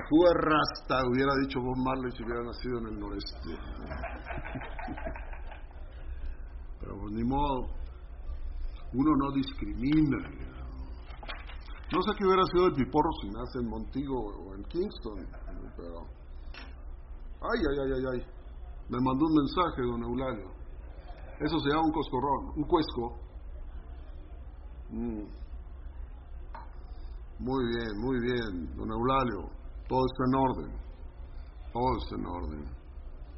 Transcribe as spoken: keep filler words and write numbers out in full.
cafúa rasta, hubiera dicho Bob Marley si hubiera nacido en el noreste. Pero pues ni modo, uno no discrimina. No sé qué hubiera sido el Piporro si nace en Montego o en Kingston, pero... Ay, ay, ay, ay, ay. Me mandó un mensaje, don Eulalio. Eso se llama un coscorrón, un cuesco. Mm. Muy bien, muy bien, don Eulalio. Todo está en orden. Todo está en orden.